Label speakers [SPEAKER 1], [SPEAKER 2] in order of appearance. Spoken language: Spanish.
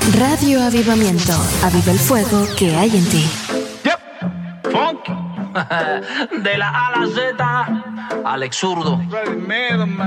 [SPEAKER 1] Radio Avivamiento. Aviva el fuego que hay en ti.
[SPEAKER 2] Yep. Funk. De la A a la Z. Alex Zurdo.